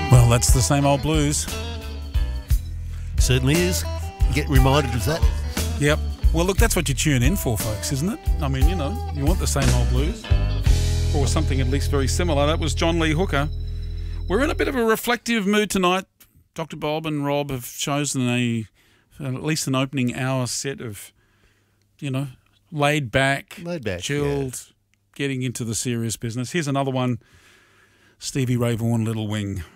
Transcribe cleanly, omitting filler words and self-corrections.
Well, that's the same old blues. Certainly is. Get reminded of that. Yep. Well, look, that's what you tune in for, folks, isn't it? I mean, you know, you want the same old blues or something at least very similar. That was John Lee Hooker. We're in a bit of a reflective mood tonight. Dr. Bob and Rob have chosen at least an opening hour set of, you know, laid back, chilled, getting into the serious business. Here's another one, Stevie Ray Vaughan, Little Wing.